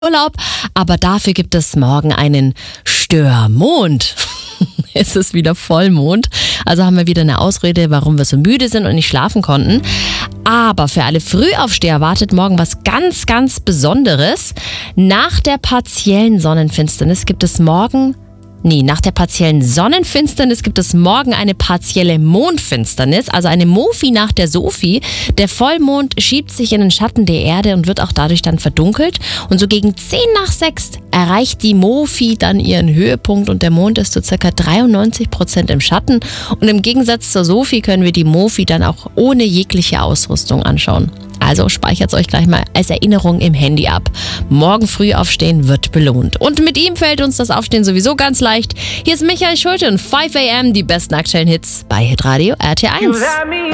Urlaub, aber dafür gibt es morgen einen Störmond. Es ist wieder Vollmond, also haben wir wieder eine Ausrede, warum wir so müde sind und nicht schlafen konnten. Aber für alle Frühaufsteher wartet morgen was ganz, ganz Besonderes. Nach der partiellen Sonnenfinsternis gibt es morgen eine partielle Mondfinsternis, also eine Mofi nach der Sophie. Der Vollmond schiebt sich in den Schatten der Erde und wird auch dadurch dann verdunkelt. Und so gegen 5:10 erreicht die Mofi dann ihren Höhepunkt und der Mond ist so circa 93% im Schatten. Und im Gegensatz zur Sophie können wir die Mofi dann auch ohne jegliche Ausrüstung anschauen. Also speichert es euch gleich mal als Erinnerung im Handy ab. Morgen früh aufstehen wird belohnt. Und mit ihm fällt uns das Aufstehen sowieso ganz leicht. Hier ist Michael Schulte und 5 AM, die besten aktuellen Hits bei Hitradio RT1.